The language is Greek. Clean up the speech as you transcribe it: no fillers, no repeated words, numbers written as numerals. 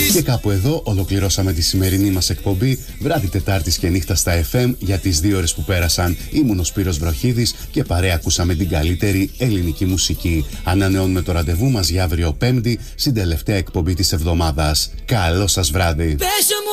Και κάπου εδώ ολοκληρώσαμε τη σημερινή μας εκπομπή βράδυ Τετάρτης και νύχτα στα FM για τις 2 ώρες που πέρασαν. Ήμουν ο Σπύρος Βροχίδης και παρέα ακούσαμε την καλύτερη ελληνική μουσική. Ανανεώνουμε το ραντεβού μας για αύριο Πέμπτη στην τελευταία εκπομπή της εβδομάδας. Καλό σας βράδυ.